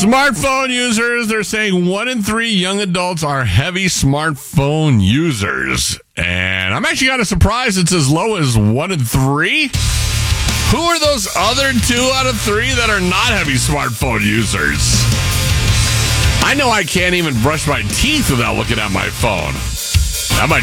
Smartphone users, they're saying 1 in 3 young adults are heavy smartphone users. And I'm actually kind of surprised it's as low as 1 in 3. Who are those other 2 out of 3 that are not heavy smartphone users? I know I can't even brush my teeth without looking at my phone. That might